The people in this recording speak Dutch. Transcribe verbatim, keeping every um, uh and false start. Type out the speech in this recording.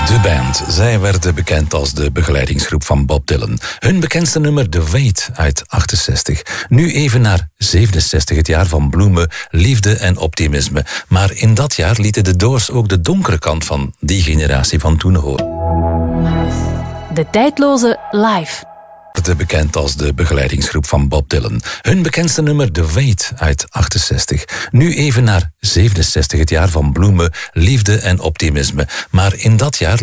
De band. Zij werden bekend als de begeleidingsgroep van Bob Dylan. Hun bekendste nummer The Wait uit achtenzestig. Nu even naar zevenenzestig, het jaar van bloemen, liefde en optimisme. Maar in dat jaar lieten de Doors ook de donkere kant van die generatie van toen horen. De tijdloze live. De bekend als de begeleidingsgroep van Bob Dylan. Hun bekendste nummer The Wait uit achtenzestig. Nu even naar zevenenzestig, het jaar van bloemen, liefde en optimisme. Maar in dat jaar